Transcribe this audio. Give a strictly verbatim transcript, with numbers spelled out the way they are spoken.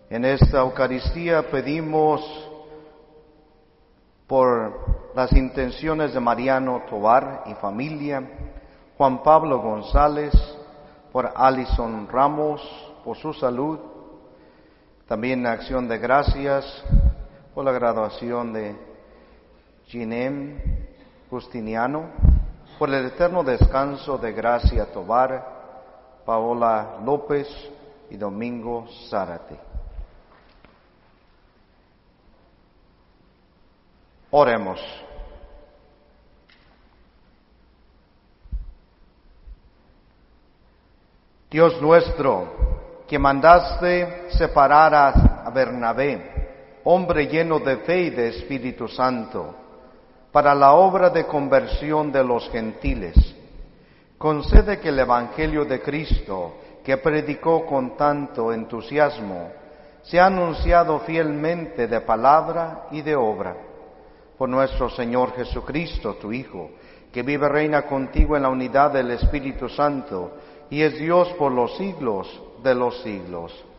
En esta Eucaristía pedimos por las intenciones de Mariano Tovar y familia, Juan Pablo González, por Alison Ramos, por su salud, también acción de gracias por la graduación de Ginem Justiniano, por el eterno descanso de Gracia Tovar, Paola López y Domingo Zárate. Oremos. Dios nuestro, que mandaste separar a Bernabé, hombre lleno de fe y de Espíritu Santo, para la obra de conversión de los gentiles, concede que el Evangelio de Cristo, que predicó con tanto entusiasmo, sea anunciado fielmente de palabra y de obra. Por nuestro Señor Jesucristo, tu Hijo, que vive y reina contigo en la unidad del Espíritu Santo, y es Dios por los siglos de los siglos.